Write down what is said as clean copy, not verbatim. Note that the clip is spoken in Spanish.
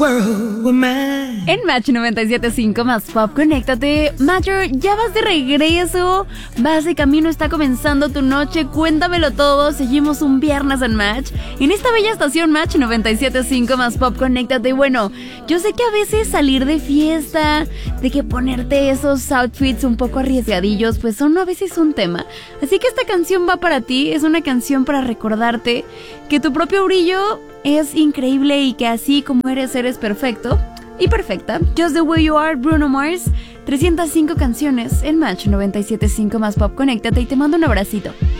world with mine. En Match 97.5 más Pop, conéctate. Major, ya vas de regreso, vas de camino, está comenzando tu noche, cuéntamelo todo. Seguimos un viernes en Match, en esta bella estación Match 97.5 más Pop, conéctate. Y bueno, yo sé que a veces salir de fiesta, de que ponerte esos outfits un poco arriesgadillos, pues son a veces un tema. Así que esta canción va para ti, es una canción para recordarte que tu propio brillo es increíble y que así como eres perfecto y perfecta. Just the Way You Are, Bruno Mars. 305 canciones en Match 97.5 más Pop, conéctate y te mando un abracito.